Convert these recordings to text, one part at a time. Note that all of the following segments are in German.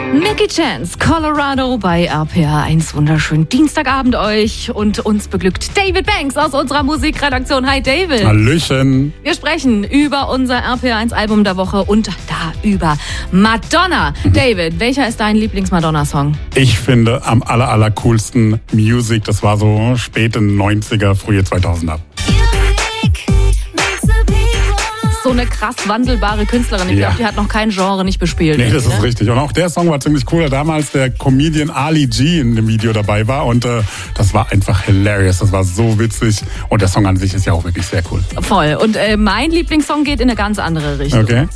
Milky Chance, Colorado bei RPA 1. Wunderschönen Dienstagabend euch und uns beglückt David Banks aus unserer Musikredaktion. Hi David. Hallöchen. Wir sprechen über unser RPA 1 Album der Woche und da über Madonna. David, welcher ist dein Lieblings-Madonna-Song? Ich finde am allercoolsten Music, das war so späte 90er, frühe 2000er. So eine krass wandelbare Künstlerin. Ich glaube, die hat noch kein Genre nicht bespielt. Nee, das ist richtig. Und auch der Song war ziemlich cool, da damals der Comedian Ali G in dem Video dabei war. Und das war einfach hilarious. Das war so witzig. Und der Song an sich ist ja auch wirklich sehr cool. Voll. Und mein Lieblingssong geht in eine ganz andere Richtung. Okay.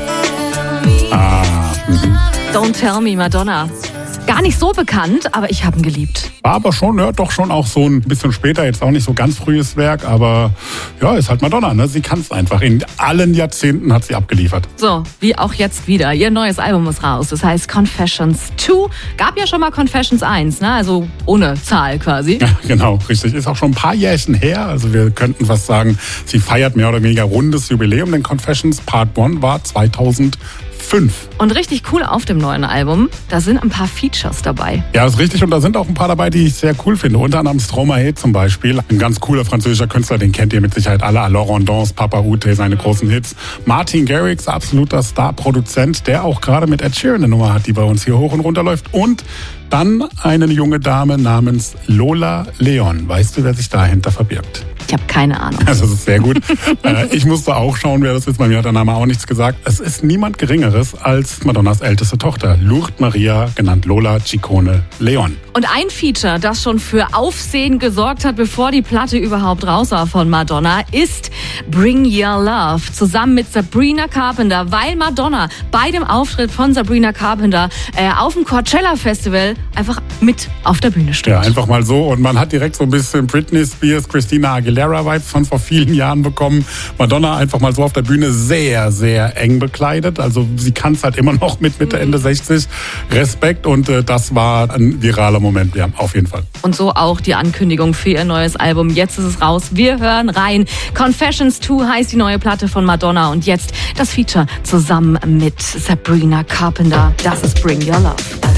Don't Tell Me, Madonna. Gar nicht so bekannt, aber ich habe ihn geliebt. War aber schon, ja, doch schon auch so ein bisschen später, jetzt auch nicht so ganz frühes Werk, aber ja, ist halt Madonna, ne? Sie kann es einfach. In allen Jahrzehnten hat sie abgeliefert. So, wie auch jetzt wieder. Ihr neues Album ist raus. Das heißt Confessions 2. Gab ja schon mal Confessions 1, ne? Also ohne Zahl quasi. Ja, genau, richtig. Ist auch schon ein paar Jährchen her. Also wir könnten fast sagen, sie feiert mehr oder weniger rundes Jubiläum, denn Confessions Part 1 war 2005. Und richtig cool auf dem neuen Album, da sind ein paar Features dabei. Ja, ist richtig. Und da sind auch ein paar dabei, die ich sehr cool finde. Unter anderem Stromae zum Beispiel. Ein ganz cooler französischer Künstler, den kennt ihr mit Sicherheit alle. Alors Rondons, Papa Ute, seine großen Hits. Martin Garrix, absoluter Star-Produzent, der auch gerade mit Ed Sheeran eine Nummer hat, die bei uns hier hoch und runter läuft. Und dann eine junge Dame namens Lola Leon. Weißt du, wer sich dahinter verbirgt? Ich habe keine Ahnung. Also das ist sehr gut. Ich musste auch schauen, wer das ist. Bei mir hat der Name auch nichts gesagt. Es ist niemand Geringeres als Madonnas älteste Tochter, Lourdes Maria, genannt Lola Ciccone Leon. Und ein Feature, das schon für Aufsehen gesorgt hat, bevor die Platte überhaupt raus war von Madonna, ist Bring Your Love zusammen mit Sabrina Carpenter, weil Madonna bei dem Auftritt von Sabrina Carpenter auf dem Coachella Festival einfach mit auf der Bühne steht. Ja, einfach mal so. Und man hat direkt so ein bisschen Britney Spears, Christina Aguilera-Vibes von vor vielen Jahren bekommen. Madonna einfach mal so auf der Bühne sehr, sehr eng bekleidet. Also sie kann es halt immer noch mit Mitte, Ende 60. Respekt. Und das war ein viraler Moment, ja, auf jeden Fall. Und so auch die Ankündigung für ihr neues Album. Jetzt ist es raus. Wir hören rein. Confessions 2 heißt die neue Platte von Madonna. Und jetzt das Feature zusammen mit Sabrina Carpenter. Das ist Bring Your Love.